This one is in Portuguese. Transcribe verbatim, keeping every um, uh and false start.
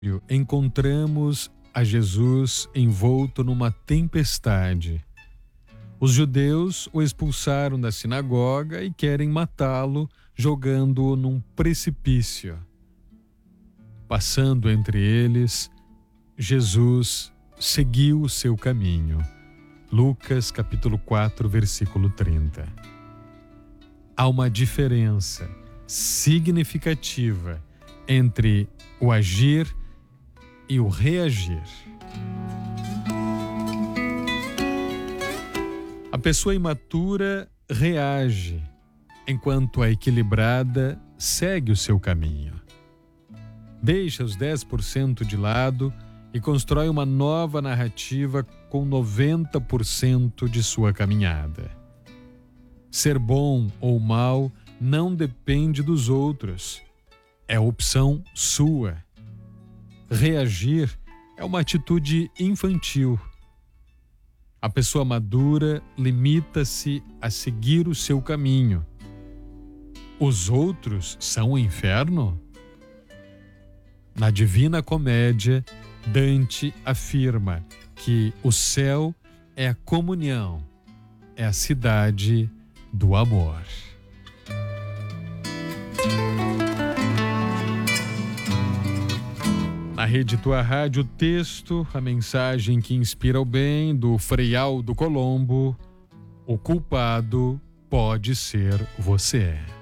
encontramos a Jesus envolto numa tempestade. Os judeus o expulsaram da sinagoga e querem matá-lo, jogando-o num precipício. Passando entre eles, Jesus seguiu o seu caminho. Lucas capítulo quatro, versículo trinta. Há uma diferença significativa entre o agir e o reagir. A pessoa imatura reage, enquanto a equilibrada segue o seu caminho. Deixa os dez por cento de lado e constrói uma nova narrativa com noventa por cento de sua caminhada. Ser bom ou mal não depende dos outros. É opção sua. Reagir é uma atitude infantil. A pessoa madura limita-se a seguir o seu caminho. Os outros são o inferno? Na Divina Comédia, Dante afirma que o céu é a comunhão, é a cidade do amor. Na Rede Tua Rádio, o texto, a mensagem que inspira o bem, do Frei Aldo Colombo: o culpado pode ser você.